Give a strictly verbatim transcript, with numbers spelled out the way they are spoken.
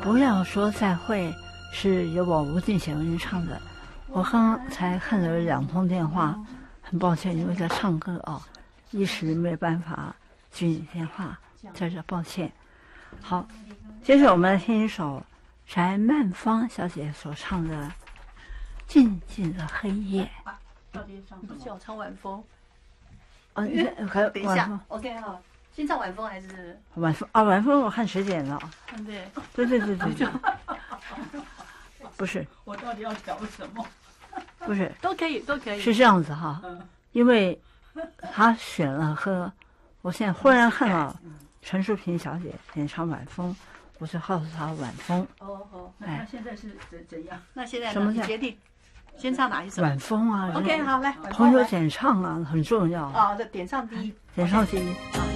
不要说再会是由我吴敬贤人唱的。我刚才看了两通电话，很抱歉，因为在唱歌啊、哦，一时没有办法接你电话，在这抱歉。好，接着我们来听一首翟曼芳小姐所唱的《静静的黑夜》。 你不是要唱晚风？ 哦，你还等一下 ，OK 哈，先唱晚风还是晚风啊？晚风我看谁点了？ 嗯，对， 对对对对对，不是， 我到底要调什么？ 不是， 都可以，都可以。 是这样子哈，因为他选了和，我现在忽然看到陈淑萍小姐演唱晚风，我就告诉她晚风。 哦哦， 那他现在是怎怎样？ 那现在什么呢？你决定先唱哪一首？ 晚风啊 OK， 好，来， 朋友点唱啊，很重要。 啊，这点唱第一， 点唱第一。 好